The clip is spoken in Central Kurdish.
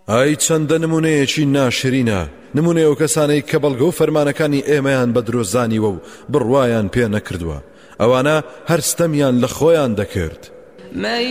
ئای چەندە نمونەیەکی ناشرینە، نمونەی ئەو کەسانەی کە بەڵگە و فەرمانەکانی ئێمەیان بە درۆزانیوە و بڕوایان پێ نەکردووە، ئەوانە هەر ستەمیان لە خۆیان دەکرد.